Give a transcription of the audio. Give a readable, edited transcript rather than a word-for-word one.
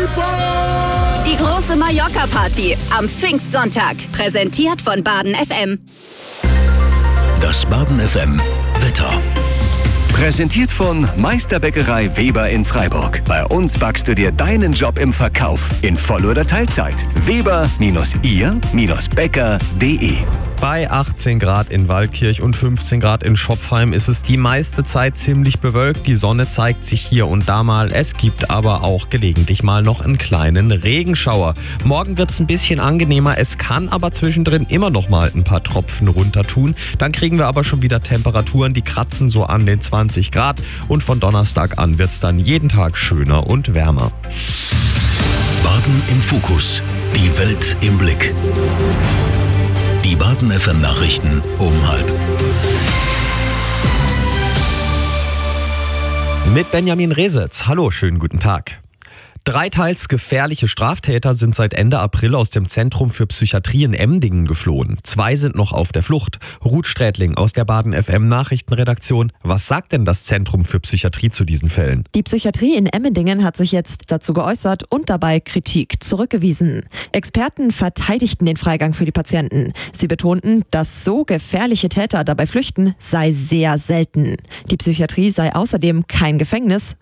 Die große Mallorca-Party am Pfingstsonntag. Präsentiert von Baden FM. Das Baden FM Wetter. Präsentiert von Meisterbäckerei Weber in Freiburg. Bei uns backst du dir deinen Job im Verkauf in Voll- oder Teilzeit. Weber-ihr-bäcker.de. Bei 18 Grad in Waldkirch und 15 Grad in Schopfheim ist es die meiste Zeit ziemlich bewölkt. Die Sonne zeigt sich hier und da mal. Es gibt aber auch gelegentlich mal noch einen kleinen Regenschauer. Morgen wird es ein bisschen angenehmer. Es kann aber zwischendrin immer noch mal ein paar Tropfen runter tun. Dann kriegen wir aber schon wieder Temperaturen, die kratzen so an den 20 Grad. Und von Donnerstag an wird es dann jeden Tag schöner und wärmer. Baden im Fokus. Die Welt im Blick. Die Baden FM Nachrichten um 12:30. Mit Benjamin Resetz. Hallo, schönen guten Tag. 3 teils gefährliche Straftäter sind seit Ende April aus dem Zentrum für Psychiatrie in Emmendingen geflohen. 2 sind noch auf der Flucht. Ruth Strätling aus der Baden FM Nachrichtenredaktion. Was sagt denn das Zentrum für Psychiatrie zu diesen Fällen? Die Psychiatrie in Emmendingen hat sich jetzt dazu geäußert und dabei Kritik zurückgewiesen. Experten verteidigten den Freigang für die Patienten. Sie betonten, dass so gefährliche Täter dabei flüchten, sei sehr selten. Die Psychiatrie sei außerdem kein Gefängnis,